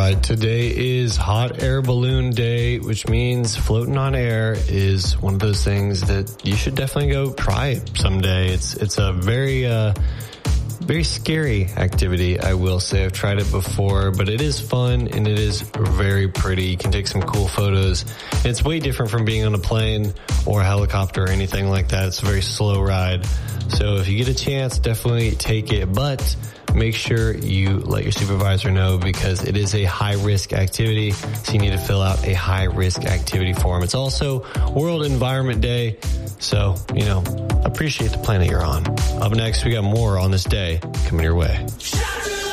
right, today is Hot Air Balloon Day, which means floating on air is one of those things that you should definitely go try someday. It's a very scary activity, I will say. I've tried it before, but it is fun and it is very pretty. You can take some cool photos. And it's way different from being on a plane or a helicopter or anything like that. It's a very slow ride. So if you get a chance, definitely take it. But make sure you let your supervisor know because it is a high-risk activity, so you need to fill out a high-risk activity form. It's also World Environment Day, so, appreciate the planet you're on. Up next, we got more on this day coming your way.